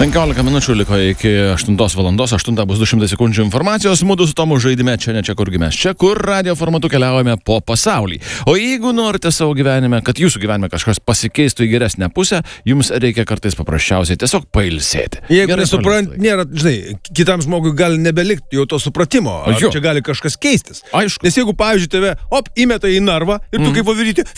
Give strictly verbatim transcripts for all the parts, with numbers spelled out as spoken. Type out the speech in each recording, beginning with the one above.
penkiolika minučių liko iki aštuntos valandos, aštunta bus du šimtai sekundžių informacijos, mūdu su Tomu žaidime čia ne čia kurgi mes, čia kur radio formatu keliaujame po pasaulį. O jeigu norite savo gyvenime, kad jūsų gyvenime kažkas pasikeistų į geresnę pusę, jums reikia kartais paprasčiausiai tiesiog pailsėti. Jeigu nesuprant, nėra, žinai, kitam žmogui gali nebelikti jau to supratimo, ar čia gali kažkas keistis. Aišku. Nes jeigu, pavyzdžiui, tave, op, įmeta į narvą ir tu kaip voveryti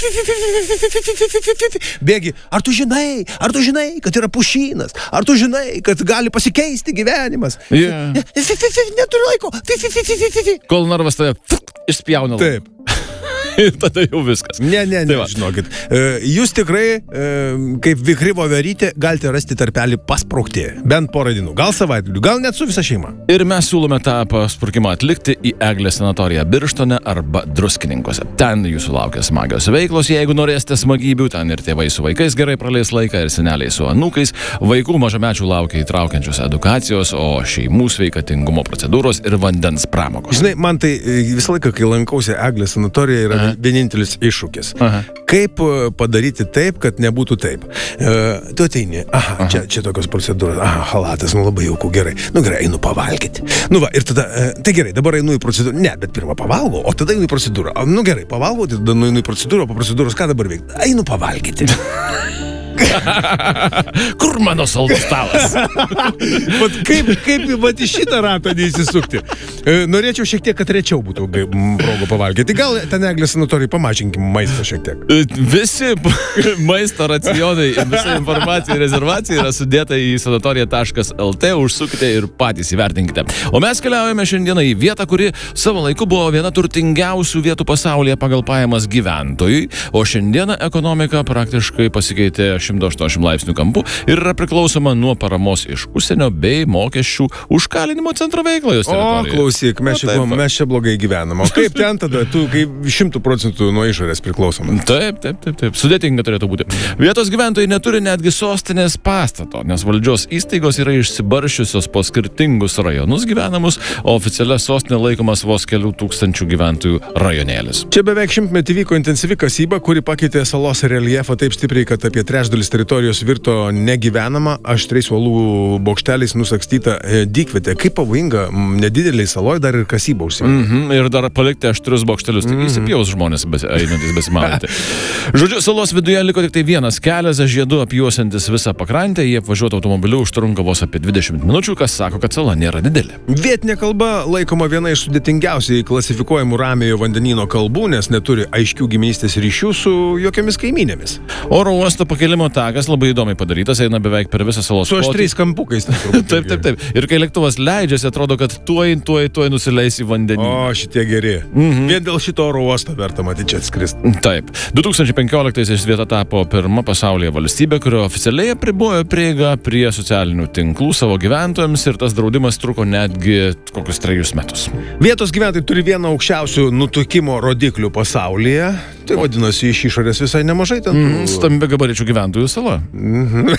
bėgi, ar tu žinai, ar tu žinai, kad yra pušynas, ar tu žinai, kad gali pasikeisti gyvenimas. Yeah. Neturiu laiko. Kol narvas tave išspjauna. Taip. Ir tada jau viskas. Ne, ne, ne, tai žinokit. Jūs tikrai, kaip vikri voverytė, galite rasti tarpelį pasprukti. Bent porą dienų. Gal savaitgalių, gal net su visa šeima. Ir mes siūlome tą pasprukimą atlikti į Eglės sanatoriją Birštone arba Druskininkuose. Ten jūsų laukia smagios veiklos, jeigu norėsite smagybių. Ten ir tėvai su vaikais gerai praleis laiką, ir seneliai su anūkais. Vaikų mažamečių laukia įtraukiančios edukacijos, o šeimų sveikatingumo procedūros ir vandens pramogos. Žinai, man tai visą laiką, kai lankausi Eglės sanatorijoje, yra Aha. vienintelis iššūkis. Aha. Kaip padaryti taip, kad nebūtų taip. Uh, tu ateini, aha, aha. Čia, čia tokios procedūros, aha, halatas, nu labai jauku, gerai. Nu gerai, einu pavalgyti. Nu va, ir tada, uh, tai gerai, dabar einu į procedūrą. Ne, bet pirmą pavalgau, o tada einu į procedūrą. Nu gerai, pavalgau, tada einu į procedūrą, po procedūros ką dabar veikti? Einu pavalgyti. Kur mano saldus stalas? Vat kaip, kaip vat į šitą ratą neįsisukti? Norėčiau šiek tiek, kad rečiau būtų progų pavalgyti. Gal ten Eglės sanatorijai pamažinkim maistą šiek tiek. Visi maisto racionai, visa informacija ir rezervacija yra sudėta į sanatorija taškas lt, užsukite ir patys įvertinkite. O mes keliaujame šiandieną į vietą, kuri savo laiku buvo viena turtingiausių vietų pasaulyje pagal pajamas gyventojui, o šiandieną ekonomika praktiškai pasikeitė šimto aštuoniasdešimt laipsnių kampu ir yra priklausoma nuo paramos iš užsienio bei mokesčių už kalinimo centro veiklą jos teritorijoje. O, klausyk, mes, čia, mes čia blogai gyvenam. O kaip ten tada? Tu kaip šimtų procentų nuo išorės priklausoma. Taip, taip, taip, taip. Sudėtinga turėtų būti. Vietos gyventojai neturi netgi sostinės pastato, nes valdžios įstaigos yra išsibaršiusios po skirtingus rajonus gyvenamus, o oficialia sostinė laikomas vos kelių tūkstančių gyventojų rajonėlis. Čia beveik šimtmetį vyko intensyvi kasyba, kuri pakeitė salos reljefą taip stipriai, kad apie trečdalis teritorijos virto negyvenama, aštriais uolų bokšteliais nusakstyta dykvietė. Kaip pavojinga, nedideliai saloj dar ir kasyba užsiimti. Mm-hmm, ir dar palikti aštrius bokštelius, mm-hmm. Tik įsipjaus žmonės bes, einantis besimalinti. Žodžiu, salos viduje liko tik tai vienas kelias, žiedu apjuosiantis visą pakrantę, jie apvažiuoti automobiliu užtrunka vos apie dvidešimt minučių, kas sako, kad sala nėra didelė. Vietinė kalba laikoma viena iš sudėtingiausiai klasifikuojamų Ramiojo vandenyno kalbų, nes neturi aiškių giminystės ryšių su jokiamis kaimynėmis. Oro uosto pakelimo takas labai įdomiai padarytas, eina beveik per visą salos su aštriais kampukais. Taip, taip, taip. Ir kai lėktuvas leidžiasi, atrodo, kad tuoj, tuoj, tuoj nusileis į vandenį. O, šitie geri. Mm-hmm. Vien dėl šito oro uosto verta matyti čia atskristi. Taip. du tūkstančiai penkioliktaisiais vieta tapo pirma pasaulyje valstybė, kurio oficialiai apribojo prieigą prie socialinių tinklų savo gyventojams ir tas draudimas truko netgi kokius trejus metus. Vietos gyventojai turi vieną aukščiausių nutukimo rodiklių pasaulyje. Tai vadinasi, iš išorės visai nemažai ten. Mm, stambi gabaričių gyventojų sala. Mm-hmm.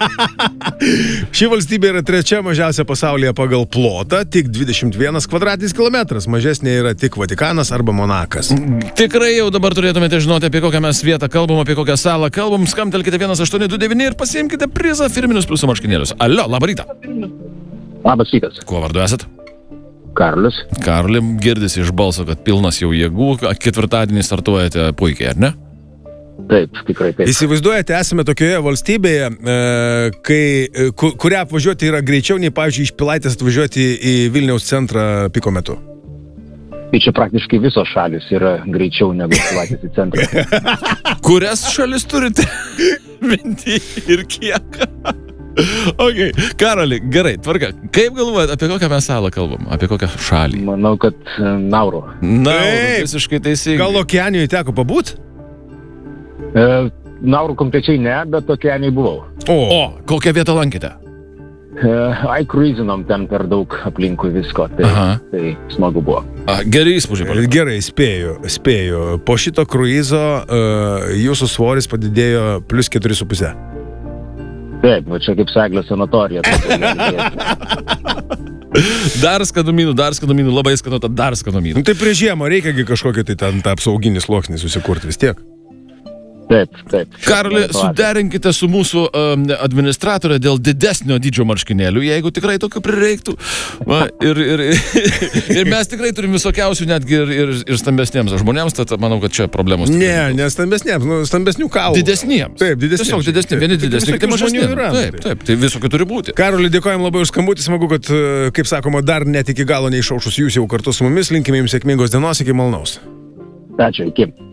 Ši valstybė yra trečia mažiausia pasaulyje pagal plotą, tik dvidešimt vienas kvadratinis kilometras. Mažesnė yra tik Vatikanas arba Monakas. Tikrai jau dabar turėtumėte žinoti, apie kokią mes vietą kalbam, apie kokią salą kalbam. Skambtelkite vienas aštuoni du devyni ir pasiimkite prizą firminius pliusų marškinėlius. Alio, labą rytą. Labas rytas. Kuo vardu esat? Karolis. Karoli, girdisi iš balso, kad pilnas jau jėgų. Ketvirtadienį startuojate puikiai, ar ne? Taip, tikrai taip. Įsivaizduojate, esame tokioje valstybėje, e, kai, ku, kurią apvažiuoti yra greičiau nei, pavyzdžiui, iš Pilaitės atvažiuoti į Vilniaus centrą piko metu. Tai čia praktiškai visos šalis yra greičiau negu Pilaitės į centrą. Kurias šalis turite minty ir kiek? Ok, Karoli, gerai, tvarka. Kaip galvojat, apie kokią mes salą kalbam? Apie kokią šalį? Manau, kad Nauru. Nauru, visiškai teisingai. Gal Okeanijoje teko pabūt? E, Nauru konkrečiai ne, bet Okeanijai buvau. O, o kokią vietą lankėte? E, ai, kruizinom ten per daug aplinkui visko, tai, tai smagu buvo. A, gerai įspūdžiai. Gerai, spėju, spėju. Po šito kruizo uh, jūsų svoris padidėjo plus keturi su puse. Taip, va čia kaip Eglės sanatorija. Dar skanumynų, dar skanumynų, labai skanuota, dar skanumynų. Nu, tai prie žiemą reikiagi kažkokį tai ten tą apsauginį sluoksnį susikurti vis tiek. Taip, taip. Karoli, suderinkite su mūsų um, administratorė dėl didesnio dydžio marškinėlių, jeigu tikrai tokių prireiktų. Va, ir, ir, ir mes tikrai turim visokiausių netgi ir, ir, ir stambesniems žmonėms, tad manau, kad čia problemos. Ne, ne stambesniems, nu, stambesnių kaulų. Didesniems. Taip, didesniems. Tiesiog didesni, vieni didesni, kiti mažesni. Taip, taip, tai visokių turi būti. Karoli, dėkojom labai už skambutį, smagu, kad, kaip sakoma, dar net iki galo neišaušus jūs jau kartu su mumis, linkime jums sėkmingos dienos, iki malonaus. Ačiū, iki.